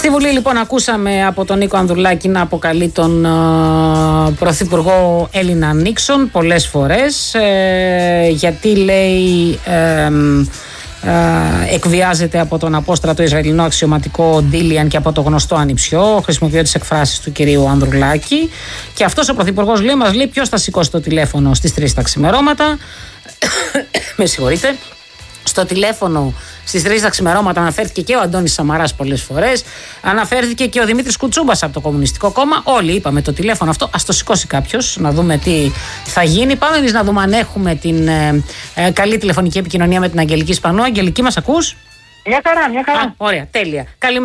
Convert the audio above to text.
Στη Βουλή λοιπόν ακούσαμε από τον Νίκο Ανδρουλάκη να αποκαλεί τον Πρωθυπουργό Έλληνα Νίξον πολλές φορές, γιατί λέει εκβιάζεται από τον απόστρατο Ισραηλινό αξιωματικό Ντίλιαν και από το γνωστό ανιψιό. Χρησιμοποιώ τις εκφράσεις του κυρίου Ανδρουλάκη. Και αυτός ο Πρωθυπουργός λέει, μας λέει ποιος θα σηκώσει το τηλέφωνο στις 3 τα ξημερώματα. Με συγχωρείτε. Στο τηλέφωνο στις 3 τα ξημερώματα αναφέρθηκε και ο Αντώνης Σαμαράς πολλές φορές. Αναφέρθηκε και ο Δημήτρης Κουτσούμπας από το Κομμουνιστικό Κόμμα. Όλοι είπαμε το τηλέφωνο αυτό. Ας το σηκώσει κάποιος, να δούμε τι θα γίνει. Πάμε εμείς να δούμε αν έχουμε την καλή τηλεφωνική επικοινωνία με την Αγγελική Σπανού. Αγγελική, μας ακούς? Μια χαρά, μια χαρά. Ωραία, τέλεια.